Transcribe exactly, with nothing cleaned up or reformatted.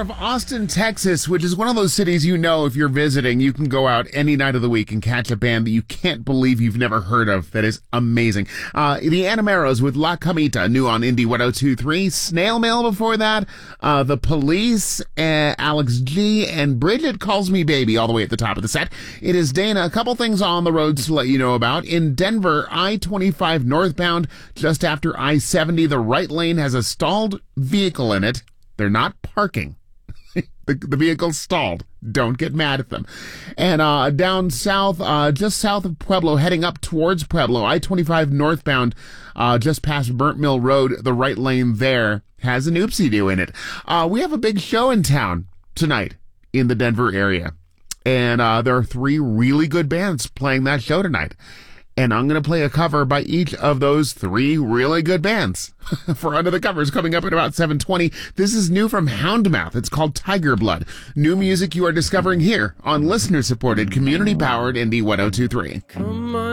of Austin, Texas, which is one of those cities you know if you're visiting, you can go out any night of the week and catch a band that you can't believe you've never heard of. That is amazing. Uh, the Animeros with La Camita, new on Indie one oh two point three. Snail Mail before that. Uh, the Police, uh, Alex G, and Bridget Calls Me Baby all the way at the top of the set. It is Dana. A couple things on the roads to let you know about. In Denver, I twenty-five northbound, just after I seventy, the right lane has a stalled vehicle in it. They're not parking. the, the vehicle's stalled. Don't get mad at them. And uh, down south, uh, just south of Pueblo, heading up towards Pueblo, I twenty-five northbound, uh, just past Burnt Mill Road, the right lane there has an oopsie-doo in it. Uh, we have a big show in town tonight in the Denver area. And uh, there are three really good bands playing that show tonight. And I'm going to play a cover by each of those three really good bands for Under the Covers coming up at about seven twenty. This is new from Houndmouth. It's called Tiger Blood. New music you are discovering here on listener-supported, community-powered Indie one oh two point three. Come on.